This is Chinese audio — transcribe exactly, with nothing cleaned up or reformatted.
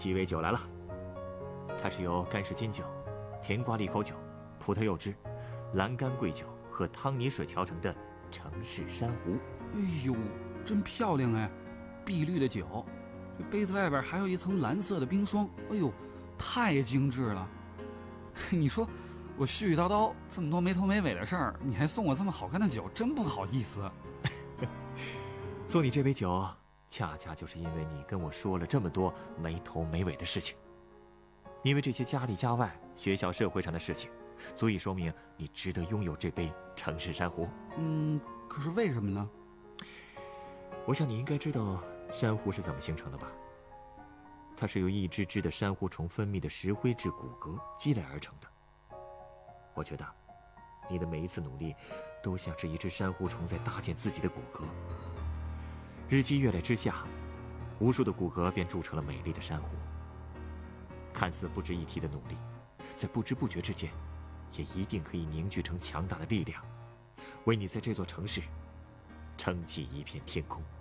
鸡尾酒来了，它是由干式金酒、甜瓜利口酒、葡萄柚汁、蓝干桂酒和汤泥水调成的城市珊瑚。 哎呦，真漂亮哎！碧绿的酒，这杯子外边还有一层蓝色的冰霜。哎呦，太精致了！你说我絮絮叨叨这么多没头没尾的事儿，你还送我这么好看的酒，真不好意思。 送你这杯酒，恰恰就是因为你跟我说了这么多没头没尾的事情。因为这些家里家外、学校社会上的事情，足以说明你值得拥有这杯城市珊瑚。 嗯，可是为什么呢？ 我想你应该知道珊瑚是怎么形成的吧？它是由一只只的珊瑚虫分泌的石灰质骨骼积累而成的。我觉得你的每一次努力都像是一只珊瑚虫在搭建自己的骨骼。日积月累之下，无数的骨骼便铸成了美丽的珊瑚。看似不值一提的努力，在不知不觉之间，也一定可以凝聚成强大的力量，为你在这座城市撑起一片天空。